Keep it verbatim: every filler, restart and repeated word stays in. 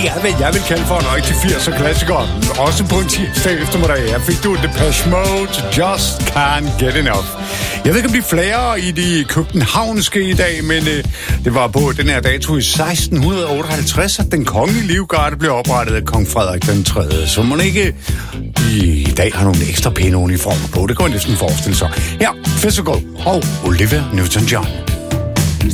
Det er, hvad jeg vil kalde for en rigtig firser klassiker. Også på en tirsdag eftermiddag. Jeg fik du Depeche Mode, Just Can't Get Enough. Jeg ved ikke, om de flager i de københavnske i dag, men øh, det var på den her dato i seksten otteoghalvtreds, at den kongelige livgarde blev oprettet af kong Frederik den tredje. Så må ikke i dag har nogle ekstra pæne uniformer på. Det kan man næsten forestille sig. Her, Physical og Olivia Newton-John.